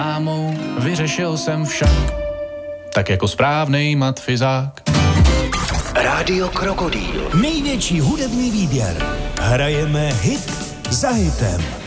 mámou, vyřešil jsem však, tak jako správnej matfizák. Rádio Krokodýl. Největší hudební výběr. Hrajeme hit za hitem.